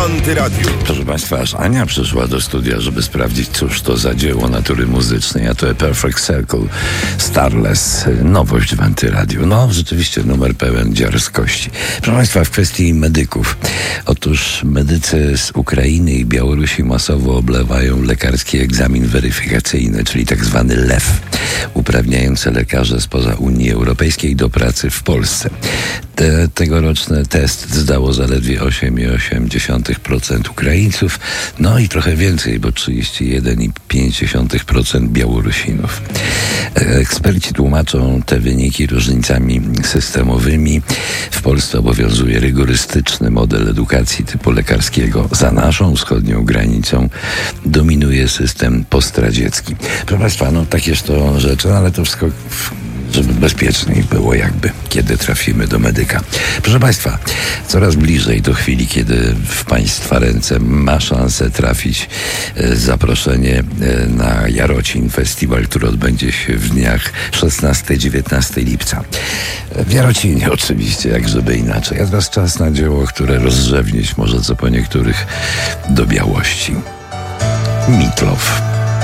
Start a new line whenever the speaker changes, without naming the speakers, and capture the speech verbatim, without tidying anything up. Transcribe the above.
Antyradiu.
Proszę Państwa, aż Ania przyszła do studia, żeby sprawdzić, cóż to za dzieło natury muzycznej, a to jest Perfect Circle, Starless, nowość w Antyradiu. No, rzeczywiście numer pełen dziarskości. Proszę Państwa, w kwestii medyków. Otóż medycy z Ukrainy i Białorusi masowo oblewają lekarski egzamin weryfikacyjny, czyli tak zwany L E W, uprawniający lekarzy spoza Unii Europejskiej do pracy w Polsce. Te, tegoroczny test zdało zaledwie osiem przecinek osiem procent Ukraińców, no i trochę więcej, bo trzydzieści jeden przecinek pięć procent Białorusinów. Eksperci tłumaczą te wyniki różnicami systemowymi. W Polsce obowiązuje rygorystyczny model edukacji typu lekarskiego. Za naszą wschodnią granicą dominuje system postradziecki. Proszę Państwa, no takież to rzeczy, ale to wszystko żeby bezpieczniej było jakby, kiedy trafimy do medyka. Proszę Państwa, coraz bliżej do chwili, kiedy w Państwa ręce ma szansę trafić e, zaproszenie e, na Jarocin Festiwal, który odbędzie się w dniach szesnastego dziewiętnastego lipca. W Jarocinie oczywiście, jak żeby inaczej. A teraz czas na dzieło, które rozrzewnić może co po niektórych do białości. Meat Loaf.